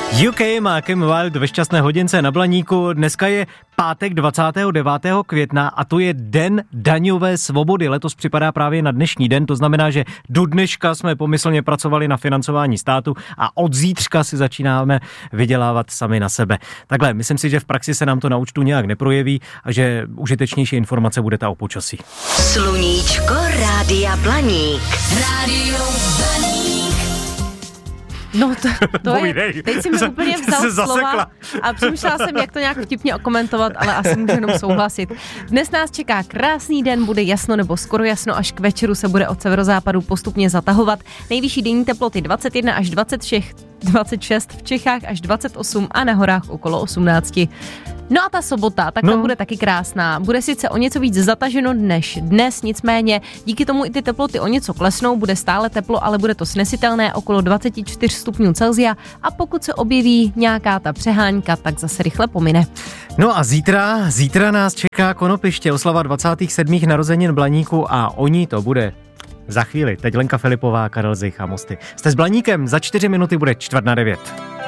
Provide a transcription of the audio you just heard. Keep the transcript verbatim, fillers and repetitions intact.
U K má Kim Wilde ve šťastné hodince na Blaníku. Dneska je pátek dvacátého devátého května a to je den daňové svobody. Letos připadá právě na dnešní den, to znamená, že do dneška jsme pomyslně pracovali na financování státu a od zítřka si začínáme vydělávat sami na sebe. Takhle, myslím si, že v praxi se nám to na účtu nějak neprojeví a že užitečnější informace bude ta o počasí. Sluníčko Rádia Blaník. Rádio Blaník. No to, to je, teď si mi úplně vzal slova a přemýšlela jsem, jak to nějak vtipně okomentovat, ale asi můžu jenom souhlasit. Dnes nás čeká krásný den, bude jasno nebo skoro jasno, až k večeru se bude od severozápadu postupně zatahovat. Nejvyšší denní teploty dvacet jedna až dvacet šest v Čechách až dvacet osm a na horách okolo osmnáct. No a ta sobota, tak no. to bude taky krásná. Bude sice o něco víc zataženo než dnes, nicméně díky tomu i ty teploty o něco klesnou, bude stále teplo, ale bude to snesitelné okolo dvacet čtyři stupňů Celsia a pokud se objeví nějaká ta přehánka, tak zase rychle pomine. No a zítra, zítra nás čeká Konopiště, oslava dvacátých sedmých narozenin Blaníku a o ní to bude za chvíli. Teď Lenka Filipová, Karel Zich a Mosty. Jste s Blaníkem, za čtyři minuty bude čtvrt na devět.